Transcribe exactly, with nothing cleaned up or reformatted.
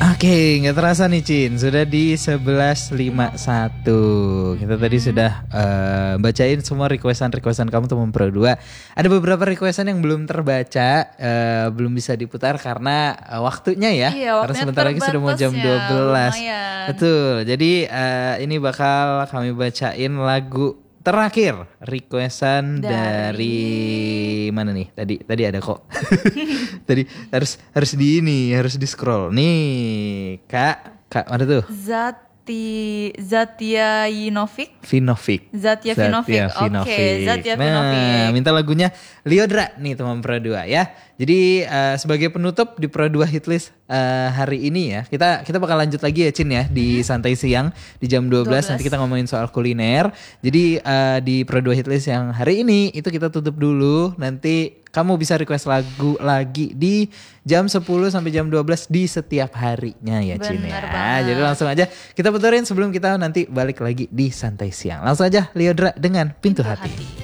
Oke, nggak terasa nih Cin, sudah di sebelas lima puluh satu. Kita tadi hmm. sudah uh, bacain semua requestan-requestan kamu teman Pro dua. Ada beberapa requestan yang belum terbaca, uh, belum bisa diputar karena uh, waktunya ya. Iya, karena sebentar lagi sudah mau jam dua belas. Lumayan. Betul. Jadi uh, ini bakal kami bacain lagu terakhir requestan dari, dari mana nih? Tadi tadi ada kok. Tadi harus harus di ini, harus di scroll. Nih, Kak, Kak mana tuh? Zati Zatia Yinovic. Vinovic. Zatia Vinovic. Oke, okay. Zatia Vinovic. Nah, minta lagunya Liodra nih teman Pro dua ya. Jadi uh, sebagai penutup di Pro dua Hitlist uh, hari ini ya, kita kita bakal lanjut lagi ya Cin ya di hmm. santai siang di jam dua belas, dua belas nanti kita ngomongin soal kuliner. Jadi uh, di Pro dua Hitlist yang hari ini itu kita tutup dulu. Nanti kamu bisa request lagu lagi di jam sepuluh sampai jam dua belas di setiap harinya ya Cin ya. Banget. Jadi langsung aja kita puterin sebelum kita nanti balik lagi di santai siang. Langsung aja Liodra dengan Pintu, Pintu Hati. Hati.